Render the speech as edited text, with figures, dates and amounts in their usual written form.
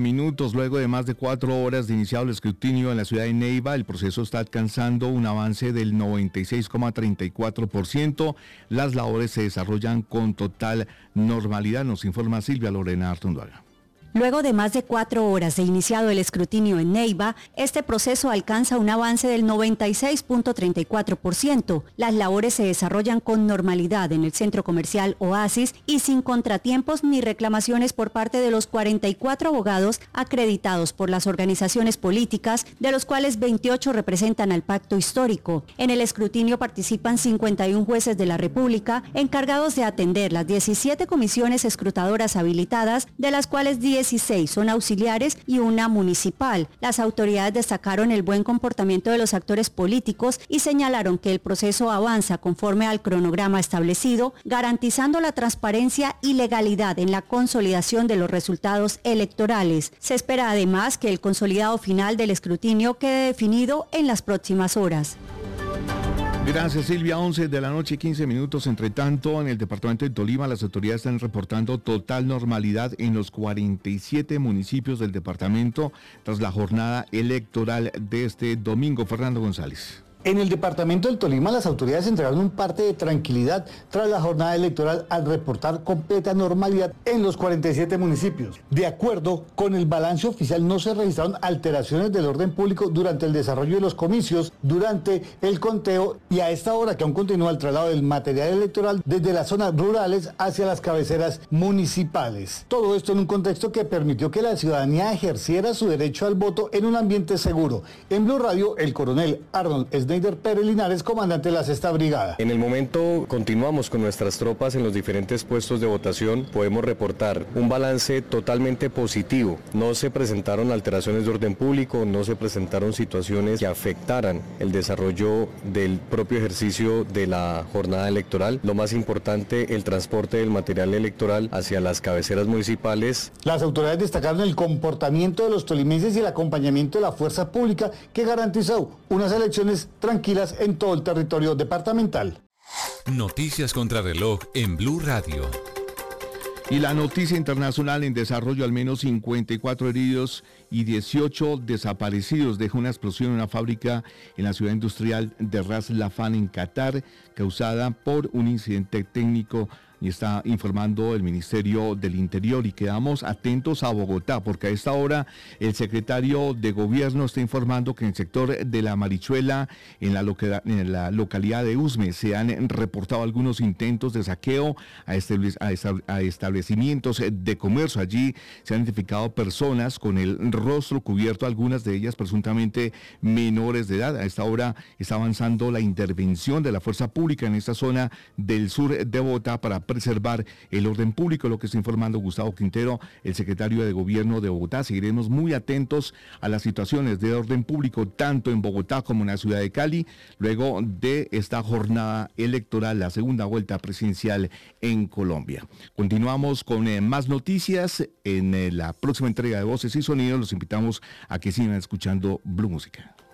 Minutos luego de más de 4 horas de iniciado el escrutinio en la ciudad de Neiva, el proceso está alcanzando un avance del 96,34%. Las labores se desarrollan con total normalidad, nos informa Silvia Lorena Artunduaga. Luego de más de 4 horas de iniciado el escrutinio en Neiva, este proceso alcanza un avance del 96,34%. Las labores se desarrollan con normalidad en el centro comercial Oasis y sin contratiempos ni reclamaciones por parte de los 44 abogados acreditados por las organizaciones políticas, de los cuales 28 representan al Pacto Histórico. En el escrutinio participan 51 jueces de la República encargados de atender las 17 comisiones escrutadoras habilitadas, de las cuales 16 son auxiliares y una municipal. Las autoridades destacaron el buen comportamiento de los actores políticos y señalaron que el proceso avanza conforme al cronograma establecido, garantizando la transparencia y legalidad en la consolidación de los resultados electorales. Se espera además que el consolidado final del escrutinio quede definido en las próximas horas. Gracias, Silvia. 11 de la noche, 15 minutos. Entre tanto, en el departamento de Tolima, las autoridades están reportando total normalidad en los 47 municipios del departamento tras la jornada electoral de este domingo. Fernando González. En el departamento del Tolima, las autoridades entregaron un parte de tranquilidad tras la jornada electoral al reportar completa normalidad en los 47 municipios. De acuerdo con el balance oficial, no se registraron alteraciones del orden público durante el desarrollo de los comicios, durante el conteo y a esta hora que aún continúa el traslado del material electoral desde las zonas rurales hacia las cabeceras municipales. Todo esto en un contexto que permitió que la ciudadanía ejerciera su derecho al voto en un ambiente seguro. En Blue Radio, el coronel Arnold Schneider Pérez Linares, comandante de la Sexta Brigada. En el momento continuamos con nuestras tropas en los diferentes puestos de votación. Podemos reportar un balance totalmente positivo. No se presentaron alteraciones de orden público, no se presentaron situaciones que afectaran el desarrollo del propio ejercicio de la jornada electoral. Lo más importante, el transporte del material electoral hacia las cabeceras municipales. Las autoridades destacaron el comportamiento de los tolimenses y el acompañamiento de la fuerza pública que garantizó unas elecciones tranquilas en todo el territorio departamental. Noticias contra reloj en Blue Radio. Y la noticia internacional: en desarrollo, al menos 54 heridos y 18 desaparecidos. Deja una explosión en una fábrica en la ciudad industrial de Ras Laffan, en Qatar, causada por un incidente técnico, y está informando el Ministerio del Interior. Y quedamos atentos a Bogotá, porque a esta hora el secretario de Gobierno está informando que en el sector de La Marichuela, en la localidad de Usme, se han reportado algunos intentos de saqueo a establecimientos de comercio. Allí se han identificado personas con el rostro cubierto, algunas de ellas presuntamente menores de edad. A esta hora está avanzando la intervención de la fuerza pública en esta zona del sur de Bogotá para preservar el orden público, lo que está informando Gustavo Quintero, el secretario de Gobierno de Bogotá. Seguiremos muy atentos a las situaciones de orden público tanto en Bogotá como en la ciudad de Cali, luego de esta jornada electoral, la segunda vuelta presidencial en Colombia. Continuamos con más noticias en la próxima entrega de Voces y Sonidos. Los invitamos a que sigan escuchando Blue Música.